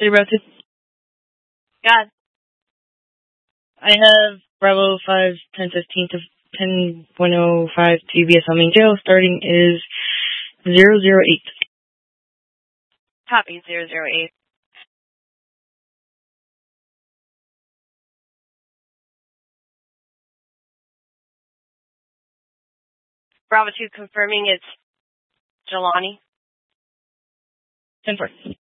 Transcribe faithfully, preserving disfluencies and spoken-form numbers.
City Bravo two. God. I have Bravo five ten fifteen to ten point oh five to B S L main jail. Starting is zero zero eight. Copy zero zero eight. Bravo two confirming it's Jelani. ten four.